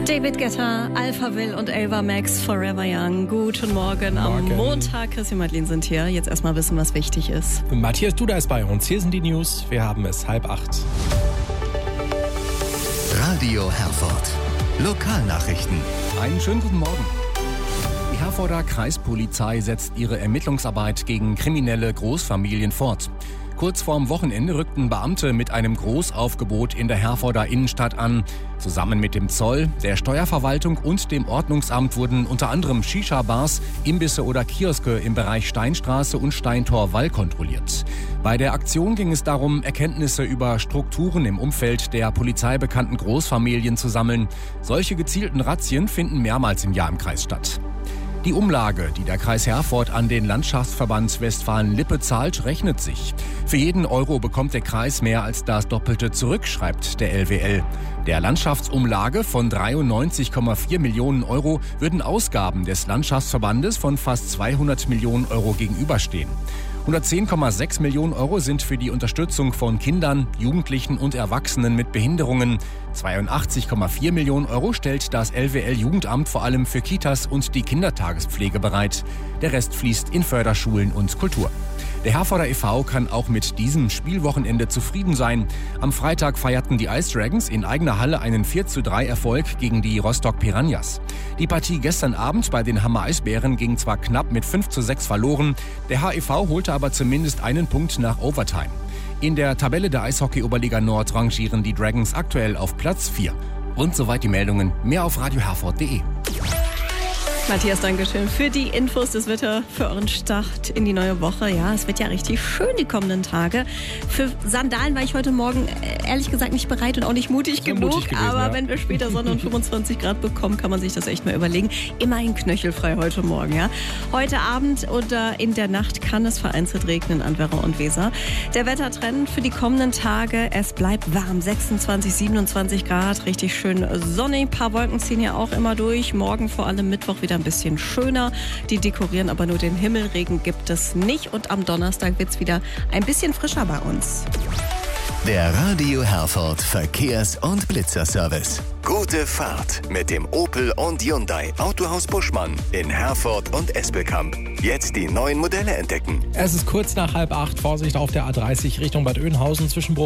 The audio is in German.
David Guetta, Alpha Will und Ava Max, Forever Young. Guten Morgen. Am Montag. Christian Madlin sind hier. Jetzt erstmal wissen, was wichtig ist. Matthias Duda ist bei uns. Hier sind die News. Wir haben es 7:30. Radio Herford. Lokalnachrichten. Einen schönen guten Morgen. Die Herforder Kreispolizei setzt ihre Ermittlungsarbeit gegen kriminelle Großfamilien fort. Kurz vorm Wochenende rückten Beamte mit einem Großaufgebot in der Herforder Innenstadt an. Zusammen mit dem Zoll, der Steuerverwaltung und dem Ordnungsamt wurden unter anderem Shisha-Bars, Imbisse oder Kioske im Bereich Steinstraße und Steintor-Wall kontrolliert. Bei der Aktion ging es darum, Erkenntnisse über Strukturen im Umfeld der polizeibekannten Großfamilien zu sammeln. Solche gezielten Razzien finden mehrmals im Jahr im Kreis statt. Die Umlage, die der Kreis Herford an den Landschaftsverband Westfalen-Lippe zahlt, rechnet sich. Für jeden Euro bekommt der Kreis mehr als das Doppelte zurück, schreibt der LWL. Der Landschaftsumlage von 93,4 Millionen Euro würden Ausgaben des Landschaftsverbandes von fast 200 Millionen Euro gegenüberstehen. 110,6 Millionen Euro sind für die Unterstützung von Kindern, Jugendlichen und Erwachsenen mit Behinderungen. 82,4 Millionen Euro stellt das LWL-Jugendamt vor allem für Kitas und die Kindertagespflege bereit. Der Rest fließt in Förderschulen und Kultur. Der Herforder e.V. kann auch mit diesem Spielwochenende zufrieden sein. Am Freitag feierten die Ice Dragons in eigener Halle einen 4:3 Erfolg gegen die Rostock Piranhas. Die Partie gestern Abend bei den Hammer Eisbären ging zwar knapp mit 5:6 verloren, der HEV holte aber zumindest einen Punkt nach Overtime. In der Tabelle der Eishockey-Oberliga Nord rangieren die Dragons aktuell auf Platz 4. Und soweit die Meldungen. Mehr auf radioherford.de. Matthias, Dankeschön für die Infos. Das Wetter für euren Start in die neue Woche. Ja, es wird ja richtig schön die kommenden Tage. Für Sandalen war ich heute Morgen ehrlich gesagt nicht bereit und auch nicht mutig genug. Mutig gewesen, aber ja. wenn wir später Sonne und 25 Grad bekommen, kann man sich das echt mal überlegen. Immerhin knöchelfrei heute Morgen. Ja. Heute Abend oder in der Nacht kann es vereinzelt regnen an Werra und Weser. Der Wettertrend für die kommenden Tage: Es bleibt warm, 26, 27 Grad, richtig schön sonnig. Ein paar Wolken ziehen ja auch immer durch. Morgen vor allem Mittwoch wieder ein bisschen schöner. Die dekorieren aber nur den Himmel. Regen gibt es nicht. Und am Donnerstag wird es wieder ein bisschen frischer bei uns. Der Radio Herford Verkehrs- und Blitzerservice. Gute Fahrt mit dem Opel und Hyundai Autohaus Buschmann in Herford und Espelkamp. Jetzt die neuen Modelle entdecken. Es ist kurz nach 7:30. Vorsicht auf der A30 Richtung Bad Oeynhausen zwischen